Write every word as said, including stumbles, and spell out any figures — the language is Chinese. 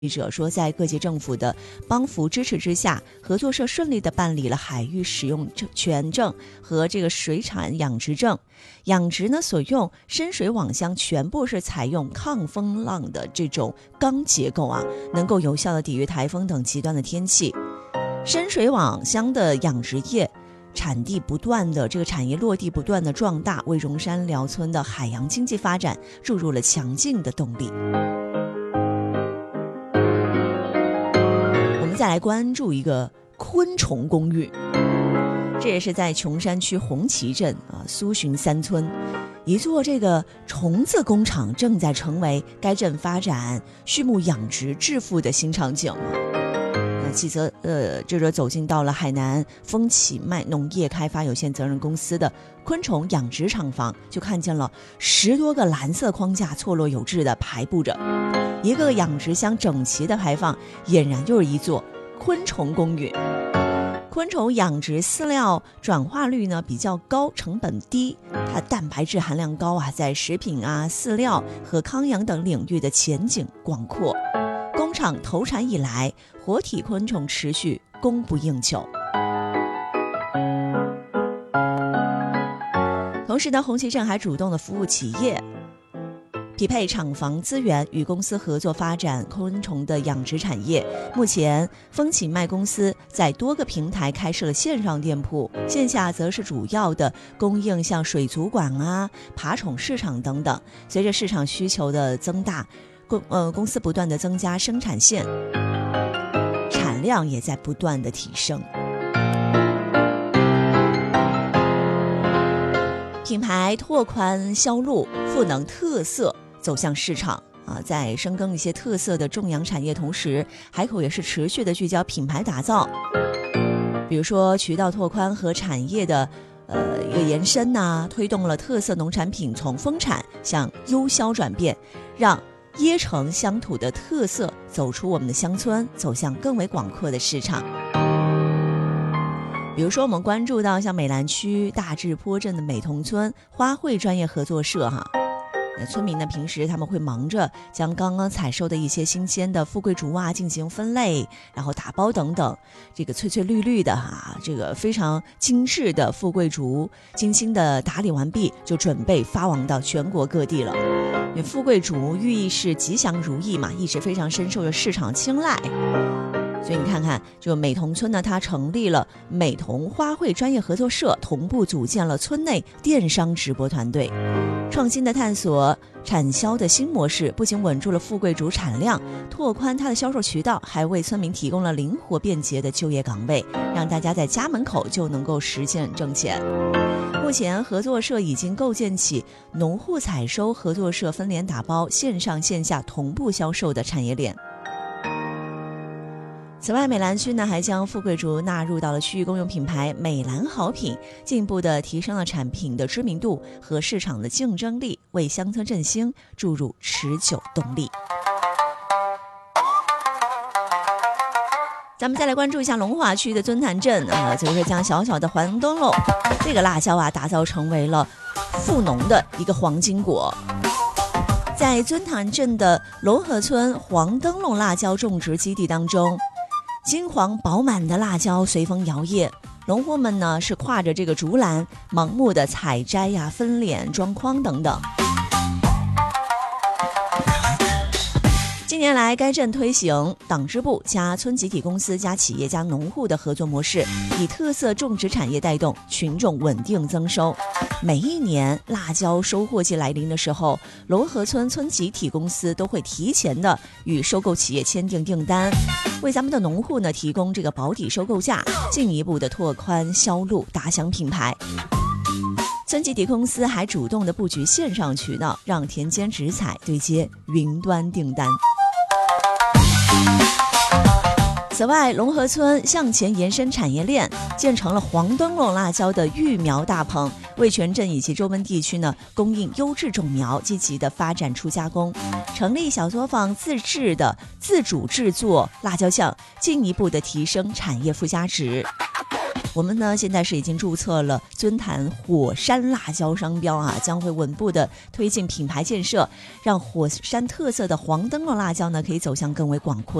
记者说，在各级政府的帮扶支持之下，合作社顺利地办理了海域使用权证和这个水产养殖证。养殖呢所用深水网箱全部是采用抗风浪的这种钢结构啊，能够有效地抵御台风等极端的天气。深水网箱的养殖业产地不断的这个产业落地不断的壮大，为荣山寮村的海洋经济发展注入了强劲的动力。再来关注一个昆虫公寓，这也是在琼山区红旗镇啊苏洵三村，一座这个虫子工厂正在成为该镇发展畜牧养殖致富的新场景。那记者呃记者走进到了海南风起麦农业开发有限责任公司的昆虫养殖厂房，就看见了十多个蓝色框架错落有致的排布着，一个个养殖箱整齐的排放，俨然就是一座昆虫公寓。昆虫养殖饲料转化率呢比较高，成本低，它蛋白质含量高啊，在食品啊、饲料和康养等领域的前景广阔。工厂投产以来，活体昆虫持续供不应求。同时呢，红旗镇还主动的服务企业，匹配厂房资源，与公司合作发展昆虫的养殖产业。目前风起麦公司在多个平台开设了线上店铺，线下则是主要的供应像水族馆啊、爬宠市场等等。随着市场需求的增大，公呃公司不断的增加生产线，产量也在不断的提升。品牌拓宽销路，赋能特色走向市场啊，在深耕一些特色的种养产业同时，海口也是持续的聚焦品牌打造，比如说渠道拓宽和产业的呃一个延伸呐、啊，推动了特色农产品从丰产向优销转变，让椰城乡土的特色走出我们的乡村，走向更为广阔的市场。比如说我们关注到像美兰区大治坡镇的美同村花卉专业合作社哈，村民呢平时他们会忙着将刚刚采收的一些新鲜的富贵竹啊进行分类，然后打包等等，这个翠翠绿绿的哈，这个非常精致的富贵竹精心的打理完毕，就准备发往到全国各地了。因为富贵竹寓意是吉祥如意嘛，一直非常深受着市场青睐。所以你看看，就美同村呢，它成立了美同花卉专业合作社，同步组建了村内电商直播团队，创新的探索产销的新模式，不仅稳住了富贵竹产量，拓宽它的销售渠道，还为村民提供了灵活便捷的就业岗位，让大家在家门口就能够实现挣钱。目前合作社已经构建起农户采收、合作社分联打包、线上线下同步销售的产业链。此外，美兰区呢还将富贵竹纳入到了区域公用品牌美兰好品，进一步的提升了产品的知名度和市场的竞争力，为乡村振兴注入持久动力。咱们再来关注一下龙华区的尊潭镇啊，就是将小小的黄灯笼这个辣椒啊打造成为了富农的一个黄金果。在尊潭镇的龙河村黄灯笼辣椒种植基地当中，金黄饱满的辣椒随风摇曳，农户们呢是挎着这个竹篮，盲目的采摘呀、分敛、装筐等等。近年来，该镇推行党支部加村集体公司加企业加农户的合作模式，以特色种植产业带动群众稳定增收。每一年辣椒收获季来临的时候，龙河村村集体公司都会提前的与收购企业签订订单，为咱们的农户呢提供这个保底收购价，进一步的拓宽销路，打响品牌。村集体公司还主动的布局线上渠道，让田间直采对接云端订单。此外，龙河村向前延伸产业链，建成了黄灯笼辣椒的育苗大棚，为全镇以及周边地区呢供应优质种苗，积极的发展出加工，成立小作坊自制的自主制作辣椒酱，进一步的提升产业附加值。 我们呢现在是已经注册了尊坛火山辣椒商标啊，将会稳步的推进品牌建设，让火山特色的黄灯笼辣椒呢可以走向更为广阔